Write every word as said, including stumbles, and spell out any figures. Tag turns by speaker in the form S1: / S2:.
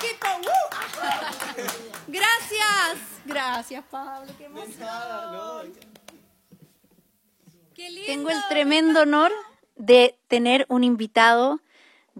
S1: equipo. ¡Uh! Gracias. Gracias, Pablo. Qué emoción. Qué lindo.
S2: Tengo el tremendo honor de tener un invitado